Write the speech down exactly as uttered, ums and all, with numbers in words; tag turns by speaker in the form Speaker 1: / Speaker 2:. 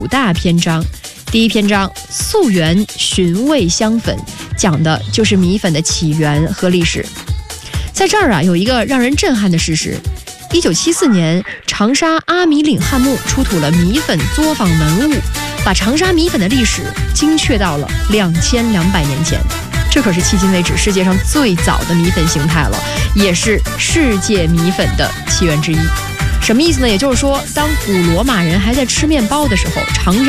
Speaker 1: 五大篇章。第一篇章溯源寻味香粉，讲的就是米粉的起源和历史。在这儿啊，有一个让人震撼的事实：一九七四年，长沙阿米岭汉墓出土了米粉作坊文物，把长沙米粉的历史精确到了两千两百年前。这可是迄今为止世界上最早的米粉形态了，也是世界米粉的起源之一。什么意思呢？也就是说，当古罗马人还在吃面包的时候，长沙